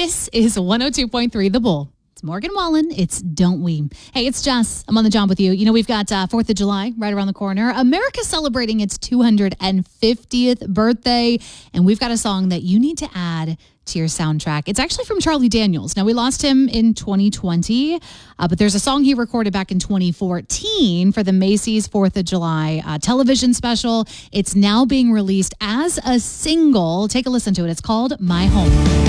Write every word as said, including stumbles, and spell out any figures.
This is one oh two point three The Bull. It's Morgan Wallen. It's Don't We. Hey, it's Jess. I'm on the job with you. You know, we've got uh, fourth of July right around the corner. America's celebrating its two hundred fiftieth birthday, and we've got a song that you need to add to your soundtrack. It's actually from Charlie Daniels. Now, we lost him in twenty twenty, uh, but there's a song he recorded back in twenty fourteen for the Macy's fourth of July uh, television special. It's now being released as a single. Take a listen to it. It's called My Home.